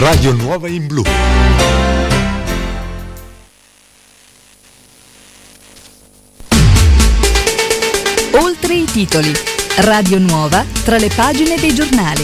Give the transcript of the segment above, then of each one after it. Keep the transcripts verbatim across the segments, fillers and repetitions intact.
Radio Nuova in Blu. Oltre i titoli. Radio Nuova tra le pagine dei giornali.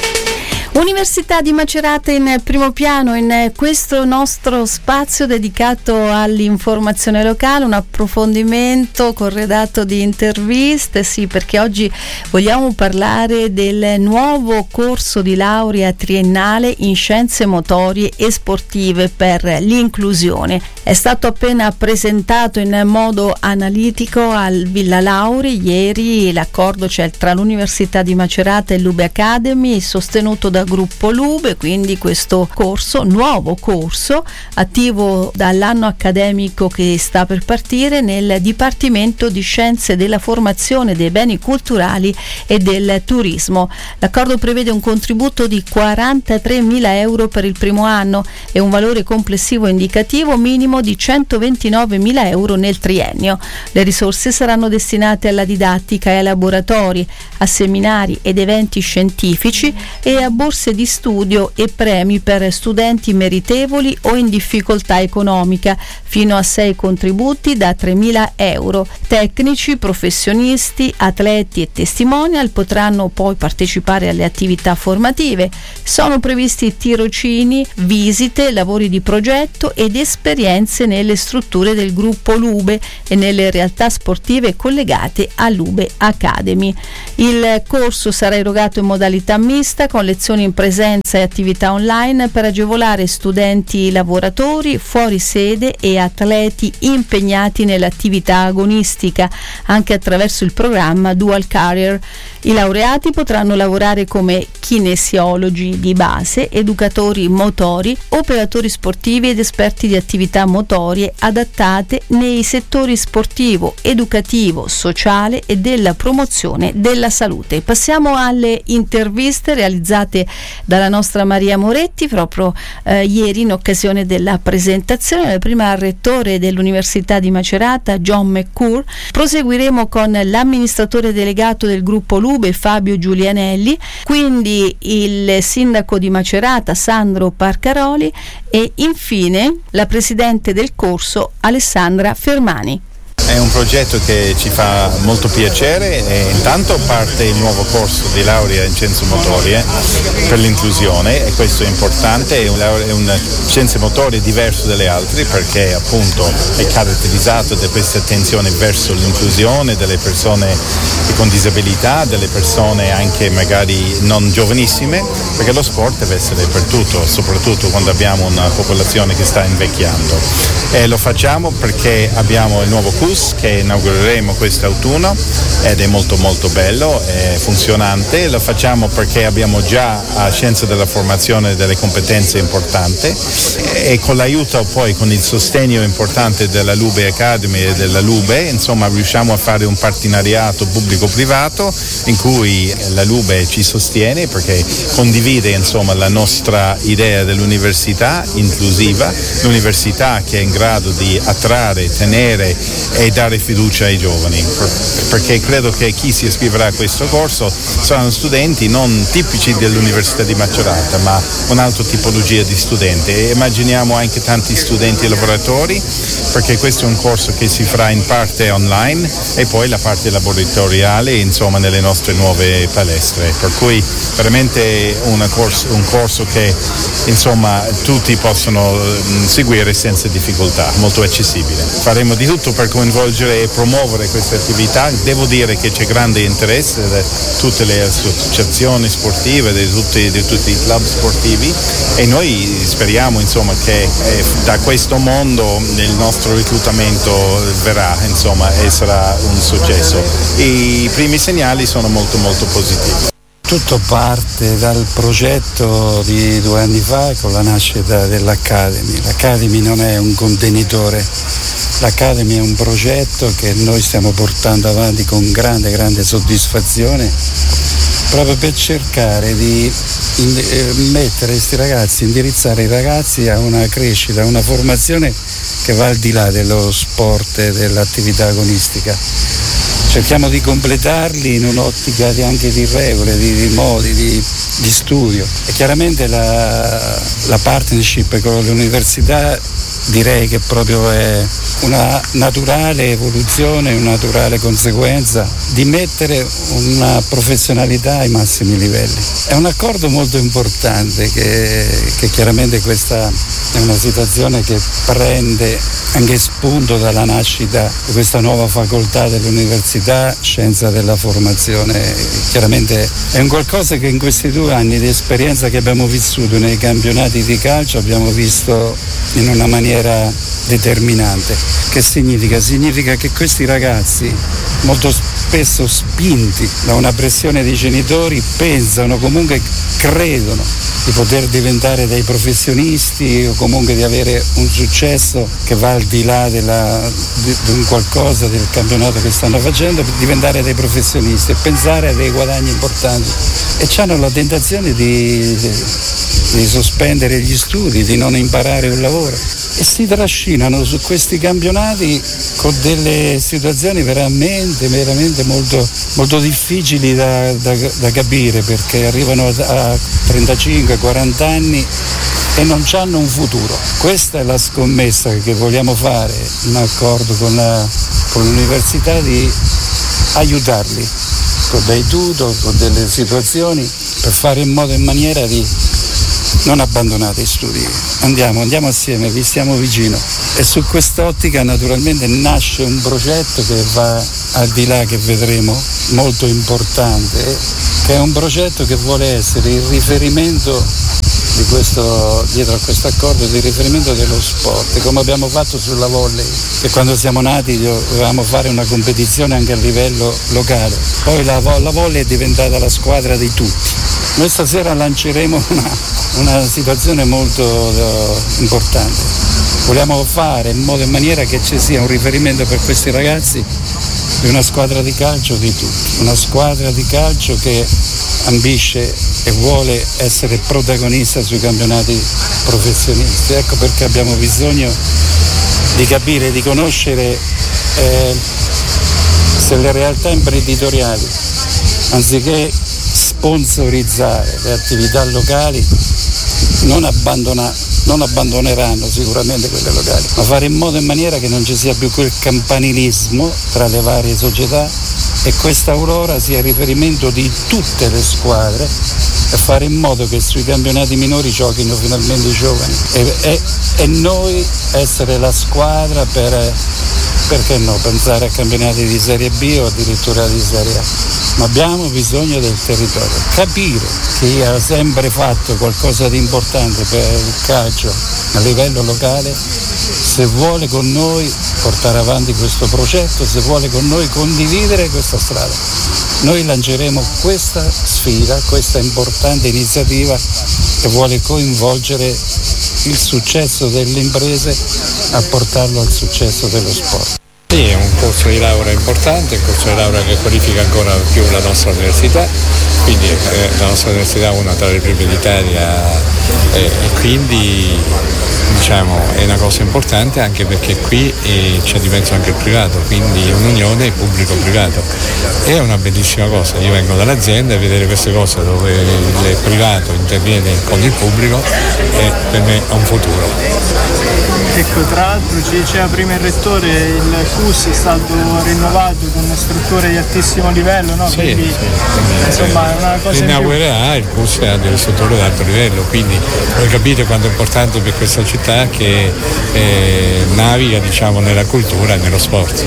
Università di Macerata in primo piano in questo nostro spazio dedicato all'informazione locale, un approfondimento corredato di interviste, sì, perché oggi vogliamo parlare del nuovo corso di laurea triennale in scienze motorie e sportive per l'inclusione. È stato appena presentato in modo analitico al Villa Lauri ieri l'accordo c'è tra l'Università di Macerata e l'Ube Academy, sostenuto da Gruppo Lube, quindi questo corso, nuovo corso, attivo dall'anno accademico che sta per partire nel Dipartimento di Scienze della Formazione, dei Beni Culturali e del Turismo. L'accordo prevede un contributo di quarantatremila euro per il primo anno e un valore complessivo indicativo minimo di centoventinovemila euro nel triennio. Le risorse saranno destinate alla didattica e ai laboratori, a seminari ed eventi scientifici e a borse di studio e premi per studenti meritevoli o in difficoltà economica, fino a sei contributi da tremila euro. Tecnici, professionisti, atleti e testimonial potranno poi partecipare alle attività formative. Sono previsti tirocini, visite, lavori di progetto ed esperienze nelle strutture del gruppo Lube e nelle realtà sportive collegate all'Ube Academy. Il corso sarà erogato in modalità mista con lezioni in presenza e attività online per agevolare studenti lavoratori fuori sede e atleti impegnati nell'attività agonistica, anche attraverso il programma Dual Career. I laureati potranno lavorare come kinesiologi di base, educatori motori, operatori sportivi ed esperti di attività motorie adattate nei settori sportivo, educativo, sociale e della promozione della salute. Passiamo alle interviste realizzate dalla nostra Maria Moretti proprio eh, ieri in occasione della presentazione. Prima al rettore dell'Università di Macerata, John McCool. Proseguiremo con l'amministratore delegato del gruppo Lube, Fabio Giulianelli, quindi il sindaco di Macerata, Sandro Parcaroli, e infine la presidente del corso, Alessandra Fermani. È un progetto che ci fa molto piacere e intanto parte il nuovo corso di laurea in scienze motorie per l'inclusione e questo è importante, è un, è un scienze motorie diverso dalle altre perché appunto è caratterizzato da questa attenzione verso l'inclusione delle persone con disabilità, delle persone anche magari non giovanissime, perché lo sport deve essere per tutto, soprattutto quando abbiamo una popolazione che sta invecchiando. E lo facciamo perché abbiamo il nuovo C U S che inaugureremo quest'autunno ed è molto molto bello, è funzionante. Lo facciamo perché abbiamo già a Scienze della Formazione delle competenze importanti e con l'aiuto poi, con il sostegno importante della Lube Academy e della Lube, insomma riusciamo a fare un partenariato pubblico-privato in cui la Lube ci sostiene perché condivide insomma la nostra idea dell'università inclusiva, l'università che è in grado di attrarre, tenere e dare fiducia ai giovani, perché credo che chi si iscriverà a questo corso saranno studenti non tipici dell'Università di Macerata, ma un'altra tipologia di studenti e immaginiamo anche tanti studenti lavoratori, perché questo è un corso che si farà in parte online e poi la parte laboratoriale insomma nelle nostre nuove palestre, per cui veramente una corso, un corso che insomma tutti possono seguire senza difficoltà, molto accessibile. Faremo di tutto per coinvolgere e promuovere queste attività. Devo dire che c'è grande interesse da tutte le associazioni sportive, di tutti, di tutti i club sportivi e noi speriamo insomma che eh, da questo mondo il nostro reclutamento verrà insomma e sarà un successo. I primi segnali sono molto molto positivi. Tutto parte dal progetto di due anni fa con la nascita dell'Academy. L'Academy non è un contenitore, l'Academy è un progetto che noi stiamo portando avanti con grande, grande soddisfazione proprio per cercare di mettere questi ragazzi, indirizzare i ragazzi a una crescita, a una formazione che va al di là dello sport e dell'attività agonistica. Cerchiamo di completarli in un'ottica di anche di regole, di, di modi, di di studio. E chiaramente la, la partnership con le università direi che proprio è una naturale evoluzione, una naturale conseguenza di mettere una professionalità ai massimi livelli. È un accordo molto importante che, che chiaramente questa è una situazione che prende anche spunto dalla nascita di questa nuova facoltà dell'università, scienza della formazione. Chiaramente è un qualcosa che in questi due anni di esperienza che abbiamo vissuto nei campionati di calcio abbiamo visto in una maniera determinante. Che significa? Significa che questi ragazzi, molto spesso spinti da una pressione dei genitori, pensano, comunque credono di poter diventare dei professionisti o comunque di avere un successo che va al di là della, di, di un qualcosa del campionato che stanno facendo, per diventare dei professionisti e pensare a dei guadagni importanti, e hanno la tentazione di, di, di sospendere gli studi, di non imparare un lavoro, e si trascinano su questi campionati con delle situazioni veramente, veramente molto, molto difficili da, da, da capire, perché arrivano a trentacinque quaranta anni e non hanno un futuro. Questa è la scommessa che vogliamo fare in accordo con, la, con l'università, di aiutarli con dei tutor, con delle situazioni, per fare in modo e in maniera di non abbandonare i studi. Andiamo, andiamo assieme, vi stiamo vicino. E su quest'ottica naturalmente nasce un progetto che va al di là, che vedremo, molto importante, che è un progetto che vuole essere il riferimento di questo, dietro a questo accordo, di riferimento dello sport, come abbiamo fatto sulla volley, che quando siamo nati dovevamo fare una competizione anche a livello locale, poi la, la volley è diventata la squadra di tutti. Noi stasera lanceremo una, una situazione molto uh, importante. Vogliamo fare in modo e maniera che ci sia un riferimento per questi ragazzi di una squadra di calcio di tutti, una squadra di calcio che ambisce e vuole essere protagonista sui campionati professionisti. Ecco perché abbiamo bisogno di capire, di conoscere eh, se le realtà imprenditoriali, anziché sponsorizzare le attività locali, non, abbandona, non abbandoneranno sicuramente quelle locali, ma fare in modo e maniera che non ci sia più quel campanilismo tra le varie società, e questa Aurora sia riferimento di tutte le squadre, e fare in modo che sui campionati minori giochino finalmente i giovani, e, e, e noi essere la squadra per, perché no, pensare a campionati di Serie B o addirittura di Serie A. Ma abbiamo bisogno del territorio, capire chi ha sempre fatto qualcosa di importante per il calcio a livello locale, se vuole con noi portare avanti questo progetto, se vuole con noi condividere questa strada. Noi lanceremo questa sfida, questa importante iniziativa che vuole coinvolgere il successo delle imprese a portarlo al successo dello sport. Sì, è un corso di laurea importante, un corso di laurea che qualifica ancora più la nostra università, quindi eh, la nostra università è una tra le prime d'Italia eh, e quindi diciamo è una cosa importante, anche perché qui eh, c'è di mezzo anche il privato, quindi è un'unione pubblico-privato. È una bellissima cosa, io vengo dall'azienda e vedere queste cose dove il privato interviene con il pubblico è per me un futuro. Ecco, tra l'altro ci diceva prima il rettore, il C U S è stato rinnovato con strutture di altissimo livello, no? Sì, quindi, sì, insomma, è una cosa inaugurerà, il C U S ha delle strutture di alto livello, quindi voi capite quanto è importante per questa città che eh, naviga, diciamo, nella cultura e nello sport.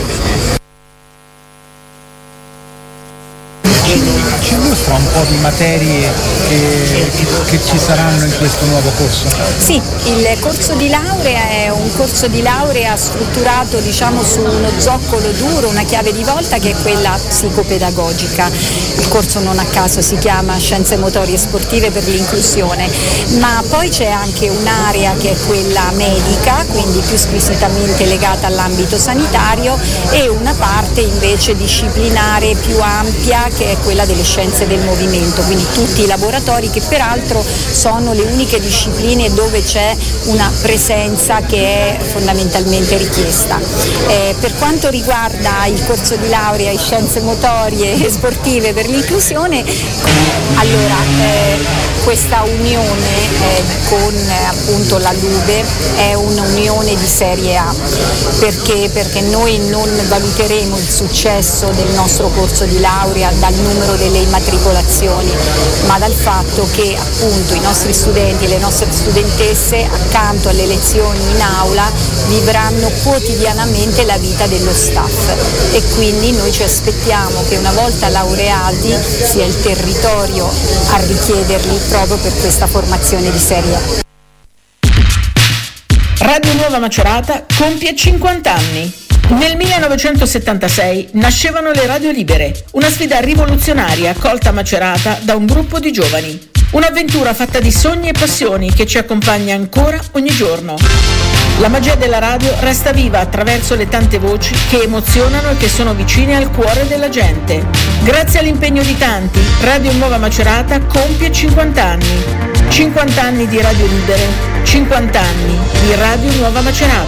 Ci illustra un po' di materie che, che, che ci saranno in questo nuovo corso? Sì, il corso di laurea è un corso di laurea strutturato, diciamo, su uno zoccolo duro, una chiave di volta che è quella psicopedagogica. Il corso non a caso si chiama Scienze motorie e sportive per l'inclusione, ma poi c'è anche un'area che è quella medica, quindi più squisitamente legata all'ambito sanitario, e una parte invece disciplinare più ampia che è quella delle scienze del movimento, quindi tutti i laboratori che peraltro sono le uniche discipline dove c'è una presenza che è fondamentalmente richiesta. Eh, per quanto riguarda il corso di laurea in scienze motorie e sportive per l'inclusione, inclusione. Allora, eh, questa unione eh, con eh, appunto la Lube è un'unione di serie A, perché? Perché noi non valuteremo il successo del nostro corso di laurea dal numero delle immatricolazioni, ma dal fatto che appunto i nostri studenti e le nostre studentesse accanto alle lezioni in aula vivranno quotidianamente la vita dello staff, e quindi noi ci aspettiamo che una volta laureati sia il territorio a richiederli proprio per questa formazione di serie A. Radio Nuova Macerata compie cinquanta anni. Nel millenovecentosettantasei nascevano le Radio Libere, una sfida rivoluzionaria accolta a Macerata da un gruppo di giovani. Un'avventura fatta di sogni e passioni che ci accompagna ancora ogni giorno. La magia della radio resta viva attraverso le tante voci che emozionano e che sono vicine al cuore della gente. Grazie all'impegno di tanti, Radio Nuova Macerata compie cinquanta anni. cinquanta anni di Radio Libere, cinquanta anni di Radio Nuova Macerata.